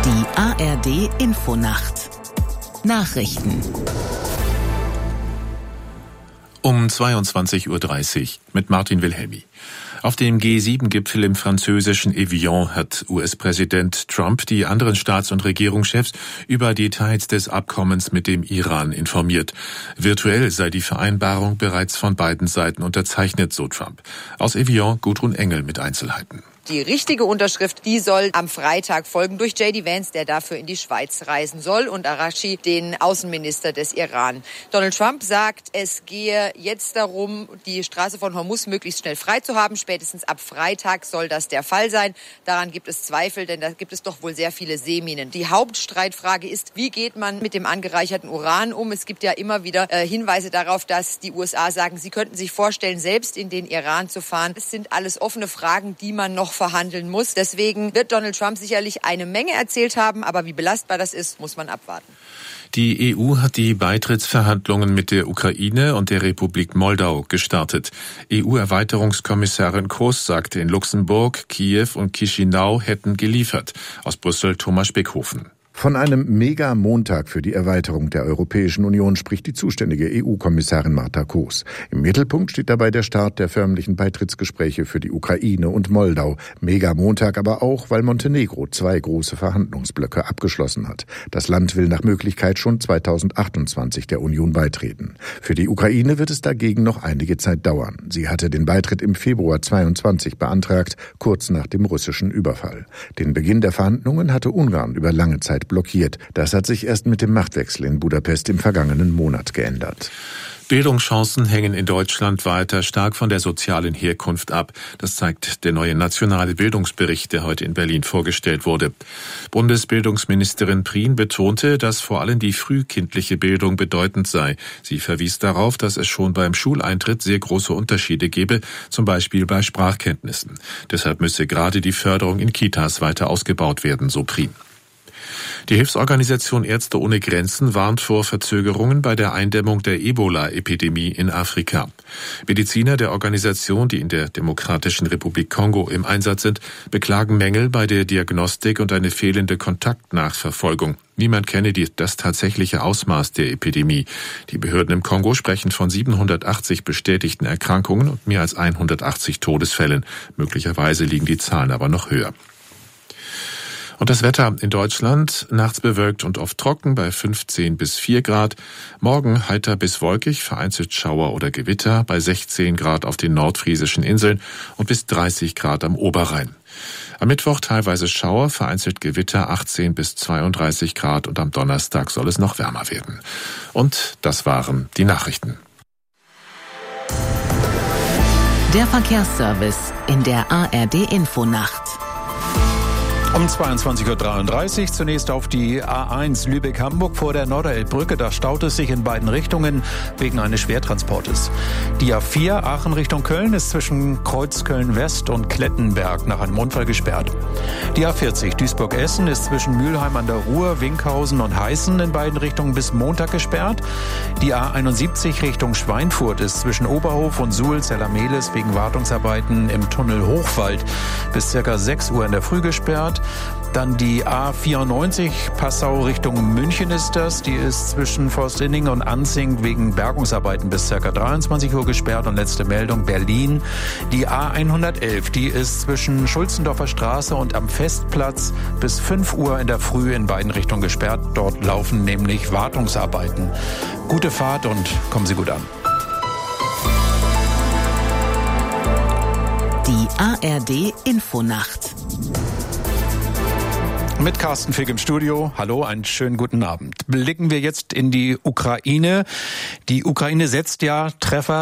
Die ARD-Infonacht. Nachrichten. Um 22:30 Uhr mit Martin Wilhelmi. Auf dem G7-Gipfel im französischen Evian hat US-Präsident Trump die anderen Staats- und Regierungschefs über Details des Abkommens mit dem Iran informiert. Virtuell sei die Vereinbarung bereits von beiden Seiten unterzeichnet, so Trump. Aus Evian Gudrun Engel mit Einzelheiten. Die richtige Unterschrift, die soll am Freitag folgen durch J.D. Vance, der dafür in die Schweiz reisen soll, und Araghchi, den Außenminister des Iran. Donald Trump sagt, es gehe jetzt darum, die Straße von Hormuz möglichst schnell frei zu haben. Spätestens ab Freitag soll das der Fall sein. Daran gibt es Zweifel, denn da gibt es doch wohl sehr viele Seeminen. Die Hauptstreitfrage ist, wie geht man mit dem angereicherten Uran um? Es gibt ja immer wieder Hinweise darauf, dass die USA sagen, sie könnten sich vorstellen, selbst in den Iran zu fahren. Es sind alles offene Fragen, die man noch verhandeln muss. Deswegen wird Donald Trump sicherlich eine Menge erzählt haben, aber wie belastbar das ist, muss man abwarten. Die EU hat die Beitrittsverhandlungen mit der Ukraine und der Republik Moldau gestartet. EU-Erweiterungskommissarin Kroes sagte in Luxemburg, Kiew und Chișinău hätten geliefert. Aus Brüssel Thomas Speckhofen. Von einem Mega-Montag für die Erweiterung der Europäischen Union spricht die zuständige EU-Kommissarin Marta Koos. Im Mittelpunkt steht dabei der Start der förmlichen Beitrittsgespräche für die Ukraine und Moldau. Mega-Montag aber auch, weil Montenegro 2 große Verhandlungsblöcke abgeschlossen hat. Das Land will nach Möglichkeit schon 2028 der Union beitreten. Für die Ukraine wird es dagegen noch einige Zeit dauern. Sie hatte den Beitritt im Februar 2022 beantragt, kurz nach dem russischen Überfall. Den Beginn der Verhandlungen hatte Ungarn über lange Zeit blockiert. Das hat sich erst mit dem Machtwechsel in Budapest im vergangenen Monat geändert. Bildungschancen hängen in Deutschland weiter stark von der sozialen Herkunft ab. Das zeigt der neue nationale Bildungsbericht, der heute in Berlin vorgestellt wurde. Bundesbildungsministerin Prien betonte, dass vor allem die frühkindliche Bildung bedeutend sei. Sie verwies darauf, dass es schon beim Schuleintritt sehr große Unterschiede gebe, zum Beispiel bei Sprachkenntnissen. Deshalb müsse gerade die Förderung in Kitas weiter ausgebaut werden, so Prien. Die Hilfsorganisation Ärzte ohne Grenzen warnt vor Verzögerungen bei der Eindämmung der Ebola-Epidemie in Afrika. Mediziner der Organisation, die in der Demokratischen Republik Kongo im Einsatz sind, beklagen Mängel bei der Diagnostik und eine fehlende Kontaktnachverfolgung. Niemand kenne das tatsächliche Ausmaß der Epidemie. Die Behörden im Kongo sprechen von 780 bestätigten Erkrankungen und mehr als 180 Todesfällen. Möglicherweise liegen die Zahlen aber noch höher. Und das Wetter in Deutschland, nachts bewölkt und oft trocken bei 15 bis 4 Grad. Morgen heiter bis wolkig, vereinzelt Schauer oder Gewitter bei 16 Grad auf den nordfriesischen Inseln und bis 30 Grad am Oberrhein. Am Mittwoch teilweise Schauer, vereinzelt Gewitter 18 bis 32 Grad und am Donnerstag soll es noch wärmer werden. Und das waren die Nachrichten. Der Verkehrsservice in der ARD-Infonacht. Um 22:33 Uhr zunächst auf die A1 Lübeck-Hamburg vor der Norderelbbrücke. Da staut es sich in beiden Richtungen wegen eines Schwertransportes. Die A4 Aachen Richtung Köln ist zwischen Kreuz Köln-West und Klettenberg nach einem Unfall gesperrt. Die A40 Duisburg-Essen ist zwischen Mülheim an der Ruhr, Winkhausen und Heißen in beiden Richtungen bis Montag gesperrt. Die A71 Richtung Schweinfurt ist zwischen Oberhof und Suhl-Zellermehlis wegen Wartungsarbeiten im Tunnel Hochwald bis ca. 6 Uhr in der Früh gesperrt. Dann die A94 Passau Richtung München ist das. Die ist zwischen Forstinning und Anzing wegen Bergungsarbeiten bis ca. 23 Uhr gesperrt. Und letzte Meldung Berlin. Die A111, die ist zwischen Schulzendorfer Straße und am Festplatz bis 5 Uhr in der Früh in beiden Richtungen gesperrt. Dort laufen nämlich Wartungsarbeiten. Gute Fahrt und kommen Sie gut an. Die ARD Infonacht. Mit Carsten Fick im Studio. Hallo, einen schönen guten Abend. Blicken wir jetzt in die Ukraine. Die Ukraine setzt ja Treffer